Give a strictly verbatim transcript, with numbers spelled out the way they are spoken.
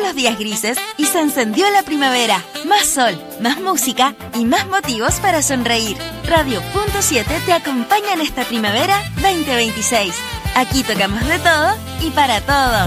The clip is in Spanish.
los días grises y se encendió la primavera. Más sol, más música y más motivos para sonreír. Radio Punto siete te acompaña en esta primavera veinte veintiséis. Aquí tocamos de todo y para todos.